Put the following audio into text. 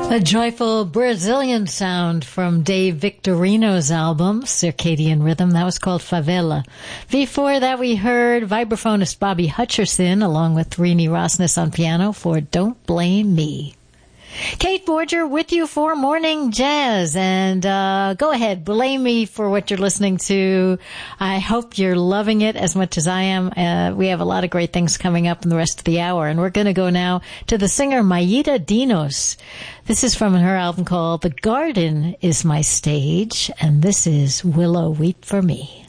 A joyful Brazilian sound from Dave Victorino's album, Circadian Rhythm. That was called Favela. Before that, we heard vibraphonist Bobby Hutcherson along with Rini Rosnes on piano for Don't Blame Me. Kate Borger with you for Morning Jazz, and go ahead, blame me for what you're listening to. I hope you're loving it as much as I am. We have a lot of great things coming up in the rest of the hour, and we're going to go now to the singer Mayita Dinos. This is from her album called The Garden Is My Stage, and this is Willow Weep for Me.